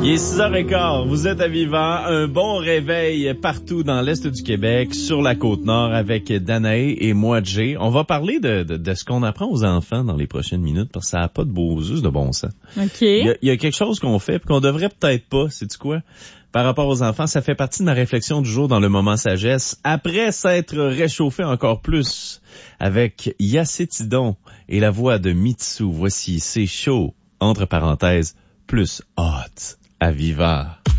Il est 6h15, vous êtes à Vivant, un bon réveil partout dans l'Est du Québec, sur la Côte-Nord avec Danae et moi, Jay. On va parler de ce qu'on apprend aux enfants dans les prochaines minutes parce que ça n'a pas de beau juste de bon sens. OK. Il y a quelque chose qu'on fait et qu'on devrait peut-être pas, sais-tu quoi? Par rapport aux enfants, ça fait partie de ma réflexion du jour dans le moment sagesse. Après s'être réchauffé encore plus avec Yacétidon et la voix de Mitsu, voici C'est chaud, entre parenthèses, plus hot. À Viva.